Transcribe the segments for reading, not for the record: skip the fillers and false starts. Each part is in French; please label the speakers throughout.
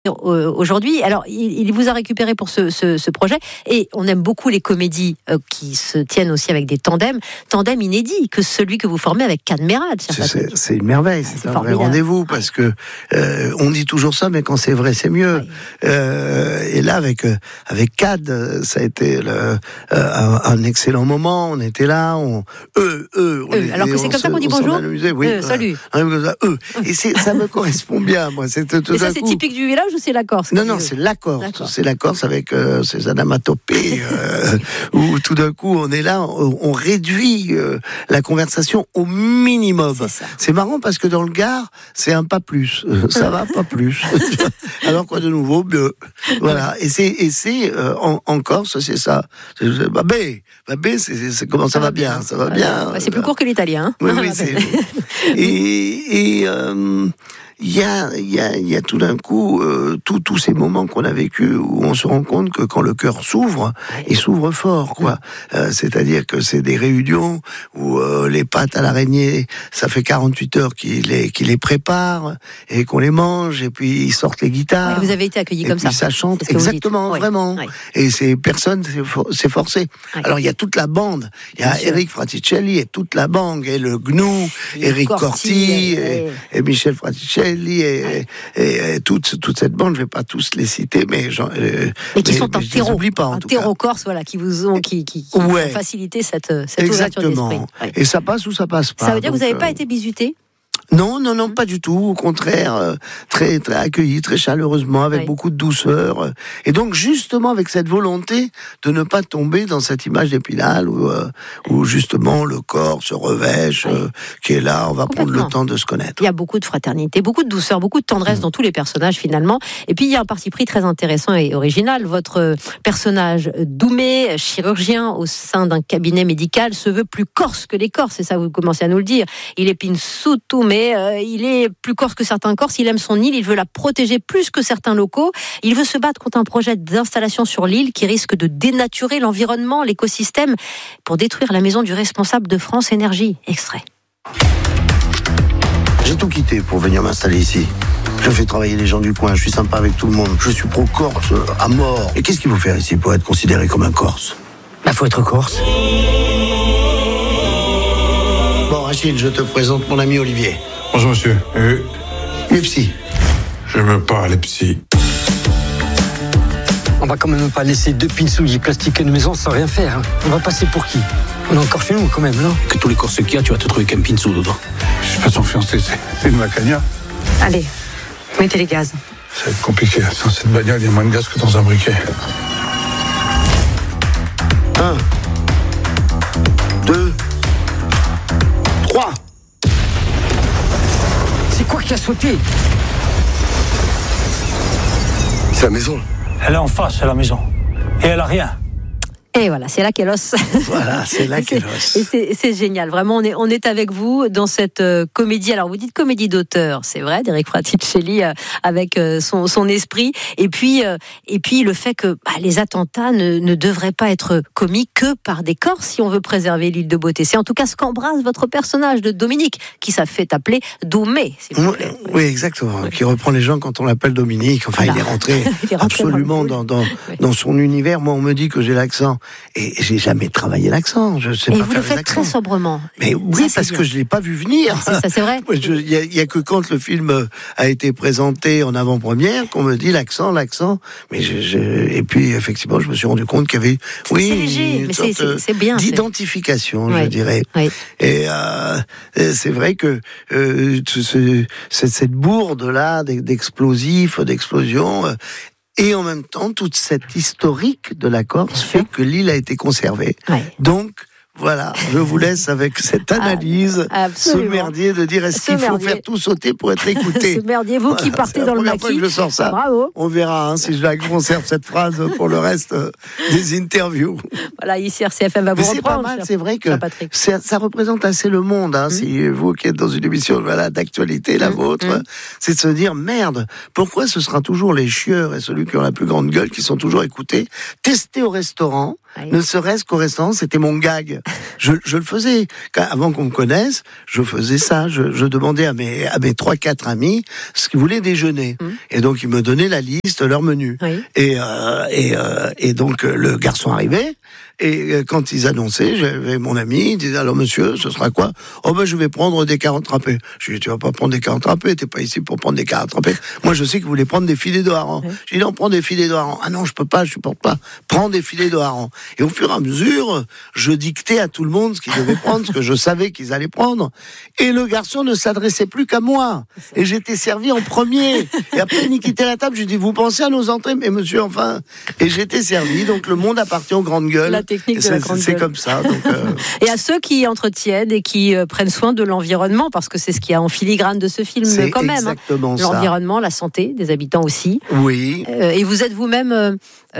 Speaker 1: aujourd'hui. Alors, il vous a récupéré pour ce projet, et on aime beaucoup les comédies qui se tiennent aussi avec des tandems inédits, que celui que vous formez avec Cadmerade.
Speaker 2: C'est une merveille, c'est un vrai rendez-vous, parce que on dit toujours ça, mais quand c'est vrai, c'est mieux. Et là, avec Cad, ça a été un excellent moment. On était là,
Speaker 1: alors que c'est comme ça qu'on dit bonjour. Salut.
Speaker 2: Et ça me correspond bien, moi. C'est
Speaker 1: typique du village ou c'est la Corse?
Speaker 2: Non, c'est la Corse. C'est la Corse avec ses anamatopées, où tout d'un coup on est là, on réduit la conversation au minimum. C'est marrant parce que dans le Gard, c'est un pas plus. Ça va, pas plus. Alors quoi de nouveau? Mieux. Voilà. Et c'est en Corse, c'est ça. Babé, c'est comment ça va bien? Ça va bien.
Speaker 1: C'est plus court que l'italien.
Speaker 2: Oui, c'est. Il y a tout d'un coup tous ces moments qu'on a vécus où on se rend compte que quand le cœur s'ouvre, il s'ouvre fort, quoi. C'est-à-dire que c'est des réunions où les pâtes à l'araignée, ça fait 48 heures qu'ils les préparent et qu'on les mange, et puis ils sortent les guitares.
Speaker 1: Vous avez été accueillis comme ça.
Speaker 2: Et puis ça chante, exactement, vraiment. Et personne s'est forcé. Alors il y a toute la bande, il y a Eric Fraticelli et toute la bande, et le Gnou, Eric Corti et Michel Fraticelli. Et toute cette bande, je ne vais pas tous les citer, mais
Speaker 1: qui sont un terreau corse, voilà, qui vous ont facilité cette ouverture d'esprit.
Speaker 2: Et ça passe ou ça passe pas.
Speaker 1: Ça veut dire que vous n'avez pas été bizuté?
Speaker 2: Non, pas du tout. Au contraire, très, très accueilli, très chaleureusement, avec beaucoup de douceur. Et donc, justement, avec cette volonté de ne pas tomber dans cette image d'Épinal où justement, le corps se revêche, qui est là, on va prendre le temps de se connaître.
Speaker 1: Il y a beaucoup de fraternité, beaucoup de douceur, beaucoup de tendresse dans tous les personnages, finalement. Et puis, il y a un parti pris très intéressant et original. Votre personnage, Doumé, chirurgien au sein d'un cabinet médical, se veut plus corse que les Corses. Et ça, vous commencez à nous le dire. Il épine sous tout, mais il est plus corse que certains Corses, il aime son île, il veut la protéger plus que certains locaux, il veut se battre contre un projet d'installation sur l'île qui risque de dénaturer l'environnement, l'écosystème, pour détruire la maison du responsable de France Énergie. Extrait.
Speaker 2: J'ai tout quitté pour venir m'installer ici. Je fais travailler les gens du coin, je suis sympa avec tout le monde, je suis pro-corse à mort. Et qu'est-ce qu'il faut faire ici pour être considéré comme un Corse?
Speaker 3: Faut être corse.
Speaker 2: Bon, Achille, je te présente mon ami Olivier.
Speaker 4: Bonjour, monsieur.
Speaker 2: Les psys.
Speaker 4: Je veux pas les psys.
Speaker 3: On va quand même pas laisser 2 pinceaux plastiques à une maison sans rien faire. Hein. On va passer pour qui? On est encore chez nous, quand même, non?
Speaker 5: Que tous les Corses qu'il y a, tu vas te trouver qu'un pinceau dedans.
Speaker 4: Je suis pas son fiancé, c'est une macania.
Speaker 6: Allez, mettez les gaz.
Speaker 4: Ça va être compliqué. Sans cette bagnole, il y a moins de gaz que dans un briquet.
Speaker 2: 1, 2, 3.
Speaker 3: C'est quoi qui a sauté?
Speaker 2: C'est la maison.
Speaker 5: Elle est en face, c'est la maison. Et elle a rien.
Speaker 1: Et voilà, c'est là qu'elle os.
Speaker 2: Voilà, c'est là qu'elle os.
Speaker 1: Et c'est génial. Vraiment, on est avec vous dans cette comédie. Alors, vous dites comédie d'auteur, c'est vrai, d'Eric Fraticelli avec son esprit. Et puis le fait que les attentats ne devraient pas être commis que par des Corses si on veut préserver l'île de beauté. C'est en tout cas ce qu'embrasse votre personnage de Dominique, qui s'est fait appeler Doumé, s'il vous plaît.
Speaker 2: Oui, exactement. Qui reprend les gens quand on l'appelle Dominique. Enfin, il est rentré absolument dans son univers. Moi, on me dit que j'ai l'accent. Et j'ai jamais travaillé l'accent. Je sais pas
Speaker 1: vous le faites très sobrement.
Speaker 2: Mais oui, parce que je l'ai pas vu venir.
Speaker 1: C'est vrai.
Speaker 2: Il y a que quand le film a été présenté en avant-première qu'on me dit l'accent. Mais et puis effectivement, je me suis rendu compte qu'il y avait
Speaker 1: c'est léger, mais c'est bien,
Speaker 2: d'identification, je dirais.
Speaker 1: Oui.
Speaker 2: Et c'est vrai que cette bourde là d'explosifs, d'explosions. Et en même temps, toute cette historique de la Corse fait que l'île a été conservée. Donc, voilà, je vous laisse avec cette analyse, ce merdier de dire est-ce qu'il faut faire tout sauter pour être écouté.
Speaker 1: Ce merdier, vous qui partez dans le maquis.
Speaker 2: C'est la première fois que je sors ça.
Speaker 1: Bravo.
Speaker 2: On verra si je la conserve cette phrase pour le reste des interviews.
Speaker 1: Voilà, ici RCFM va vous reprendre.
Speaker 2: C'est pas mal, c'est vrai que ça représente assez le monde. Si vous qui êtes dans une émission d'actualité, la vôtre, c'est de se dire merde, pourquoi ce sera toujours les chieurs et celui qui ont la plus grande gueule qui sont toujours écoutés, testés au restaurant,
Speaker 1: Oui.
Speaker 2: Ne serait-ce qu'au restaurant, c'était mon gag. Je le faisais. Avant qu'on me connaisse, je faisais ça. Je demandais à mes 3-4 amis ce qu'ils voulaient déjeuner. Et donc, ils me donnaient la liste, leur menu.
Speaker 1: Oui.
Speaker 2: Et donc, le garçon arrivait. Et quand ils annonçaient, j'avais mon ami, il disait, alors monsieur, ce sera quoi? Oh ben je vais prendre des carottes râpées. Je lui ai dit, tu vas pas prendre des carottes râpées, t'es pas ici pour prendre des carottes râpées. Moi je sais que vous voulez prendre des filets de hareng. J'ai dit, non, prends des filets de hareng. Ah non, je peux pas, je supporte pas. Prends des filets de hareng. Et au fur et à mesure, je dictais à tout le monde ce qu'ils devaient prendre, ce que je savais qu'ils allaient prendre. Et le garçon ne s'adressait plus qu'à moi. Et j'étais servi en premier. Et après, il quittait la table, j'ai dit, vous pensez à nos entrées? Mais monsieur, enfin. Et j'étais servi, donc le monde appartient aux grandes gueules.
Speaker 1: La technique de la grande gueule.
Speaker 2: C'est comme ça. Donc,
Speaker 1: Et à ceux qui entretiennent et qui prennent soin de l'environnement, parce que c'est ce qu'il y a en filigrane de ce film quand même.
Speaker 2: Exactement ça.
Speaker 1: L'environnement, la santé des habitants aussi.
Speaker 2: Oui.
Speaker 1: Et vous êtes vous-même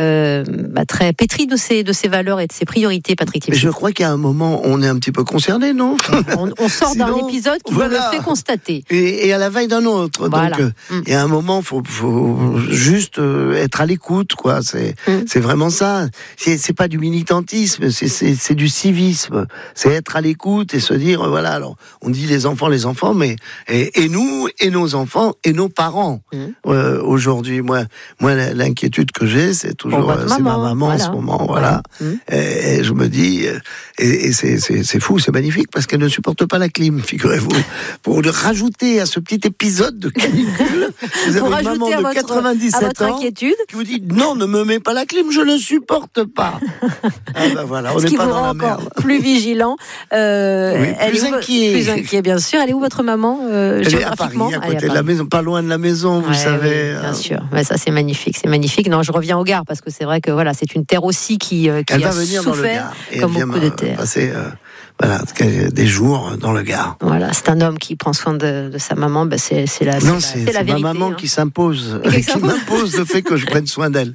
Speaker 1: très pétri de ces valeurs et de ces priorités, Patrick Timsit.
Speaker 2: Mais je crois qu'à un moment, on est un petit peu concerné, non?
Speaker 1: On sort d'un épisode qui vous le fait constater.
Speaker 2: Et à la veille d'un autre.
Speaker 1: Voilà.
Speaker 2: Donc, il y a un moment, faut juste être à l'écoute, quoi. C'est vraiment ça. C'est pas du militantisme, c'est du civisme. C'est être à l'écoute et se dire, voilà, alors, on dit les enfants, mais, et nous, et nos enfants, et nos parents. Aujourd'hui, moi, l'inquiétude que j'ai, c'est toujours, c'est ma maman en ce moment, voilà. Et je me dis, et c'est fou, c'est magnifique, parce qu'elle ne supporte pas la clim, figurez-vous. Pour rajouter à ce petit épisode de canicule, vous avez une maman de 97 ans
Speaker 1: inquiétude.
Speaker 2: qui vous dit, non, ne me mets pas la clim, je ne supporte pas. Ah ben voilà, on n'est pas dans la merde.
Speaker 1: Plus vigilant.
Speaker 2: Plus inquiet.
Speaker 1: Plus inquiet, bien sûr. Elle est où votre maman
Speaker 2: Elle est à Paris, à côté de la maison, pas loin de la maison, vous savez.
Speaker 1: Oui, bien sûr. Mais ça, c'est magnifique, c'est magnifique. Non, je reviens au Gard parce que c'est vrai que voilà, c'est une terre aussi qui
Speaker 2: elle
Speaker 1: a
Speaker 2: va venir
Speaker 1: souffert,
Speaker 2: dans le Gard, et
Speaker 1: comme
Speaker 2: elle
Speaker 1: beaucoup de terres.
Speaker 2: Passer des jours dans le Gard.
Speaker 1: Voilà, c'est un homme qui prend soin de sa maman. Ben c'est la vérité.
Speaker 2: Ma maman qui s'impose, qui m'impose le fait que je prenne soin d'elle.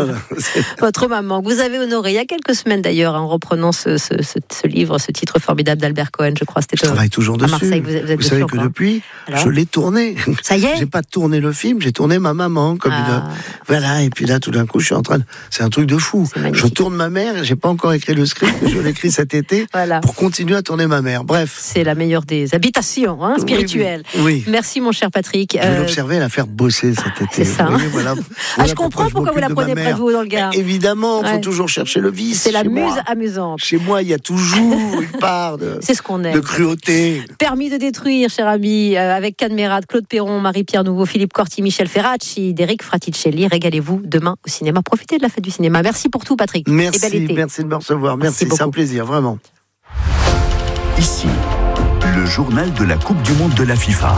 Speaker 1: Votre maman, que vous avez honorée il y a quelques semaines d'ailleurs, en reprenant ce livre, ce titre formidable d'Albert Cohen, je crois. C'était
Speaker 2: je travaille toujours dessus.
Speaker 1: Marseille, vous êtes
Speaker 2: savez que depuis, je l'ai tourné.
Speaker 1: Ça y est.
Speaker 2: J'ai pas tourné le film, j'ai tourné ma maman comme voilà. Et puis là, tout d'un coup, je suis en train c'est un truc de fou. Je tourne ma mère. J'ai pas encore écrit le script, je l'ai écrit cet été pour continuer à tourner ma mère. Bref.
Speaker 1: C'est la meilleure des habitations spirituelles.
Speaker 2: Oui.
Speaker 1: Merci mon cher Patrick.
Speaker 2: Je vais l'observer, la faire bosser cet été.
Speaker 1: C'est ça.
Speaker 2: Oui, voilà
Speaker 1: je comprends pourquoi vous la prenez près de vous dans le Gard.
Speaker 2: Évidemment, il faut toujours chercher le vice.
Speaker 1: C'est la muse amusante.
Speaker 2: Chez moi, il y a toujours une part
Speaker 1: c'est ce qu'on aime.
Speaker 2: De cruauté.
Speaker 1: Permis de détruire, cher ami, avec Cadmerade, Claude Perron, Marie-Pierre Nouveau, Philippe Corti, Michel Ferracci, Derek Fraticelli. Régalez-vous demain au cinéma. Profitez de la fête du cinéma. Merci pour tout, Patrick.
Speaker 2: Merci,
Speaker 1: et bel été.
Speaker 2: Merci de me recevoir. Merci, c'est un plaisir, vraiment.
Speaker 7: Ici, le journal de la Coupe du Monde de la FIFA.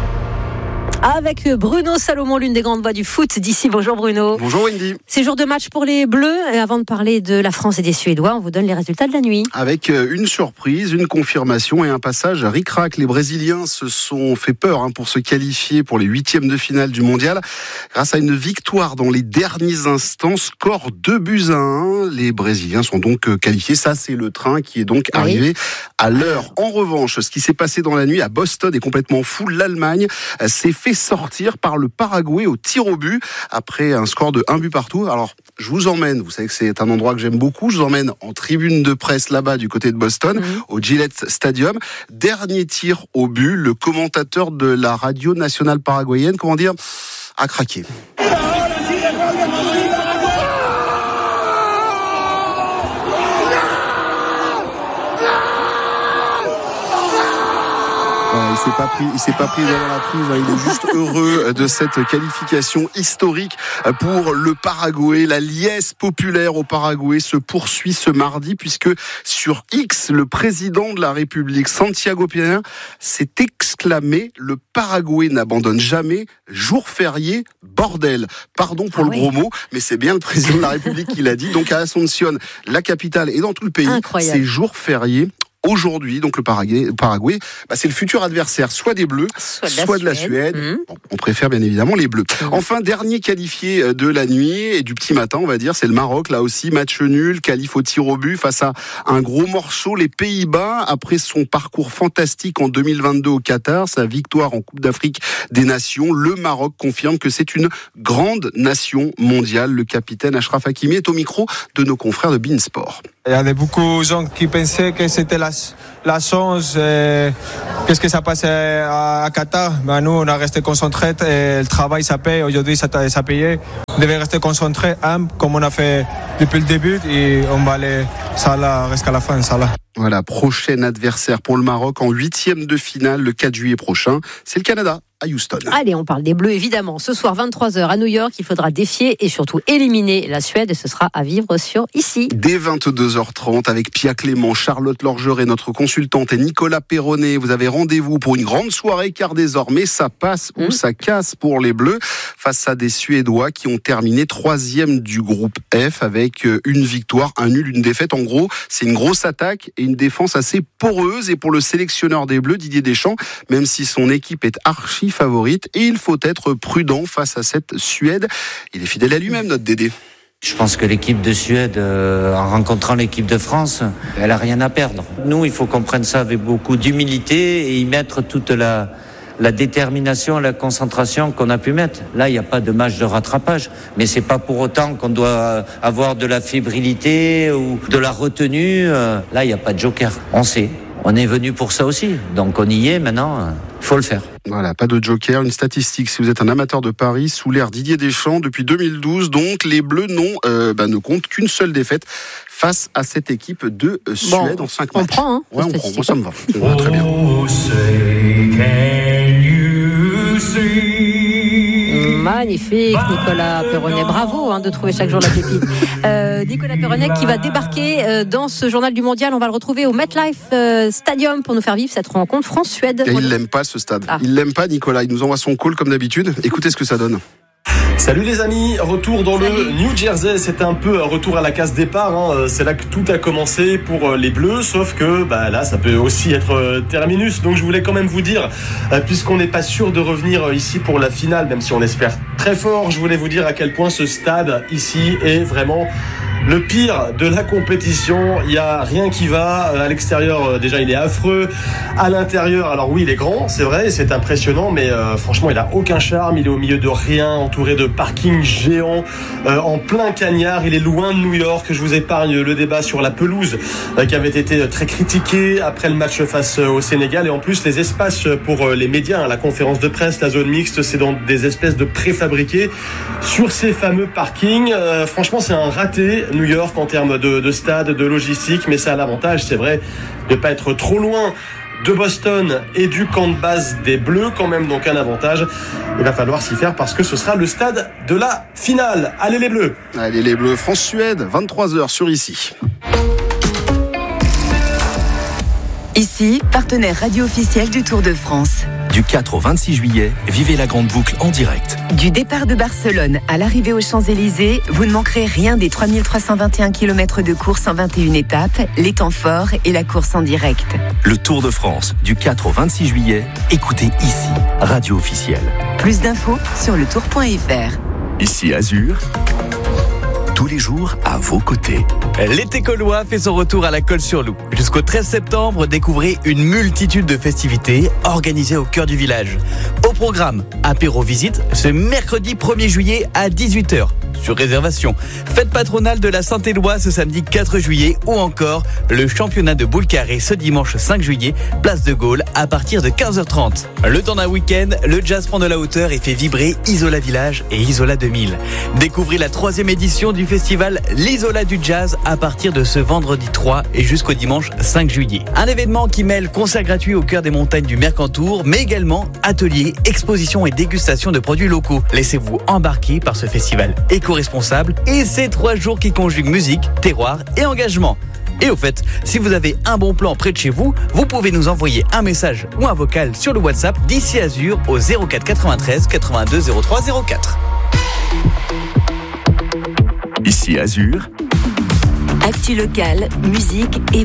Speaker 1: Avec Bruno Salomon, l'une des grandes voix du foot d'ici. Bonjour Bruno.
Speaker 8: Bonjour Wendy.
Speaker 1: C'est jour de match pour les Bleus. Et avant de parler de la France et des Suédois, on vous donne les résultats de la nuit.
Speaker 8: Avec une surprise, une confirmation et un passage à ric-rac. Les Brésiliens se sont fait peur pour se qualifier pour les 8e de finale du Mondial. Grâce à une victoire dans les derniers instants, score 2-1. Les Brésiliens sont donc qualifiés. Ça, c'est le train qui est donc arrivé à l'heure. En revanche, ce qui s'est passé dans la nuit à Boston est complètement fou. L'Allemagne s'est fait sortir par le Paraguay au tir au but après un score de 1 but partout. Alors, je vous emmène, vous savez que c'est un endroit que j'aime beaucoup, je vous emmène en tribune de presse là-bas du côté de Boston, au Gillette Stadium. Dernier tir au but, le commentateur de la radio nationale paraguayenne, a craqué. Il s'est pas pris devant la prise. Il est juste heureux de cette qualification historique pour le Paraguay. La liesse populaire au Paraguay se poursuit ce mardi puisque sur X, le président de la République, Santiago Peña, s'est exclamé: le Paraguay n'abandonne jamais, jour férié, bordel. Pardon pour le gros mot, mais c'est bien le président de la République qui l'a dit. Donc à Asunción, la capitale, et dans tout le pays, c'est jour férié. aujourd'hui. Donc le Paraguay, c'est le futur adversaire, soit des Bleus, soit de la Suède. Bon, on préfère bien évidemment les Bleus. Enfin, dernier qualifié de la nuit et du petit matin, on va dire, c'est le Maroc. Là aussi, match nul, qualif au tir au but face à un gros morceau, les Pays-Bas. Après son parcours fantastique en 2022 au Qatar, sa victoire en Coupe d'Afrique des Nations, le Maroc confirme que c'est une grande nation mondiale. Le capitaine Achraf Hakimi est au micro de nos confrères de Beansport.
Speaker 9: Il y avait beaucoup de gens qui pensaient que c'était la chance, qu'est-ce que ça passait à Qatar. Nous, on a resté concentrés et le travail, ça paye. Aujourd'hui, ça payé. On devait rester concentrés, humble, comme on a fait depuis le début, et on va aller ça là jusqu'à la fin, ça là.
Speaker 8: Voilà, prochain adversaire pour le Maroc en 8e de finale le 4 juillet prochain. C'est le Canada à Houston.
Speaker 1: Allez, on parle des Bleus évidemment. Ce soir, 23h à New York, il faudra défier et surtout éliminer la Suède, et ce sera à vivre sur ici.
Speaker 8: Dès 22h30 avec Pia Clément, Charlotte Lorgeret, notre consultante, et Nicolas Perronnet. Vous avez rendez-vous pour une grande soirée car désormais ça passe ou ça casse pour les Bleus face à des Suédois qui ont terminé 3e du groupe F avec une victoire, un nul, une défaite. En gros, c'est une grosse attaque et une défense assez poreuse. Et pour le sélectionneur des Bleus, Didier Deschamps, même si son équipe est archi favorite, et il faut être prudent face à cette Suède. Il est fidèle à lui-même, notre Dédé.
Speaker 10: Je pense que l'équipe de Suède, en rencontrant l'équipe de France, elle a rien à perdre. Nous, il faut qu'on prenne ça avec beaucoup d'humilité et y mettre toute la détermination, la concentration qu'on a pu mettre. Là, il n'y a pas de match de rattrapage, mais c'est pas pour autant qu'on doit avoir de la fébrilité ou de la retenue. Là, il n'y a pas de joker. On sait. On est venu pour ça aussi. Donc on y est maintenant. Il faut le faire.
Speaker 8: Voilà, pas de joker. Une statistique, si vous êtes un amateur de paris, sous l'ère Didier Deschamps, depuis 2012, donc les Bleus ne comptent qu'une seule défaite face à cette équipe de Suède en 5 matchs.
Speaker 1: On prend,
Speaker 8: ouais, on prend. Moi, ça me va. Très bien.
Speaker 1: Magnifique, Nicolas Perronnet. Bravo de trouver chaque jour la pépite. Nicolas Perronnet qui va débarquer dans ce journal du mondial. On va le retrouver au MetLife Stadium pour nous faire vivre cette rencontre France-Suède.
Speaker 8: Et il l'aime pas, ce stade. Il l'aime pas, Nicolas. Il nous envoie son call comme d'habitude. Écoutez ce que ça donne.
Speaker 11: Salut les amis, retour dans le New Jersey. C'était un peu un retour à la case départ. C'est là que tout a commencé pour les Bleus, sauf que là ça peut aussi être terminus. Donc je voulais quand même vous dire, puisqu'on n'est pas sûr de revenir ici pour la finale, même si on espère très fort, je voulais vous dire à quel point ce stade ici est vraiment le pire de la compétition. Il n'y a rien qui va. À l'extérieur, déjà, il est affreux. À l'intérieur, alors oui, il est grand, c'est vrai, c'est impressionnant, mais franchement, il n'a aucun charme. Il est au milieu de rien, entouré de parkings géants, en plein cagnard. Il est loin de New York. Je vous épargne le débat sur la pelouse qui avait été très critiqué après le match face au Sénégal. Et en plus, les espaces pour les médias, la conférence de presse, la zone mixte, c'est dans des espèces de préfabriqués sur ces fameux parkings. Franchement, c'est un raté, New York, en termes de stade, de logistique, mais ça a l'avantage, c'est vrai, de ne pas être trop loin de Boston et du camp de base des Bleus, quand même, donc un avantage. Il va falloir s'y faire parce que ce sera le stade de la finale. Allez les Bleus.
Speaker 8: Allez les Bleus, France-Suède, 23h sur ici.
Speaker 12: Ici, partenaire radio officiel du Tour de France.
Speaker 13: Du 4 au 26 juillet, vivez la grande boucle en direct.
Speaker 12: Du départ de Barcelone à l'arrivée aux Champs-Élysées, vous ne manquerez rien des 3321 km de course en 21 étapes, les temps forts et la course en direct.
Speaker 13: Le Tour de France, du 4 au 26 juillet, écoutez ici, radio officielle.
Speaker 12: Plus d'infos sur letour.fr.
Speaker 13: Ici Azur, tous les jours à vos côtés.
Speaker 14: L'été caulois fait son retour à la Colle-sur-Loup. Jusqu'au 13 septembre, découvrez une multitude de festivités organisées au cœur du village. Au programme, apéro visite ce mercredi 1er juillet à 18h. Sur réservation, fête patronale de la Saint-Éloi ce samedi 4 juillet ou encore le championnat de boule carré ce dimanche 5 juillet, place de Gaulle à partir de 15h30. Le temps d'un week-end, le jazz prend de la hauteur et fait vibrer Isola Village et Isola 2000. Découvrez la 3e édition du festival l'Isola du Jazz à partir de ce vendredi 3 et jusqu'au dimanche 5 juillet. Un événement qui mêle concert gratuit au cœur des montagnes du Mercantour, mais également ateliers, expositions et dégustation de produits locaux. Laissez-vous embarquer par ce festival éco-responsable et ces 3 jours qui conjuguent musique, terroir et engagement. Et au fait, si vous avez un bon plan près de chez vous, vous pouvez nous envoyer un message ou un vocal sur le WhatsApp d'Ici Azur au 04 93 82 03 04.
Speaker 13: Ici Azur.
Speaker 12: Actu locale, musique et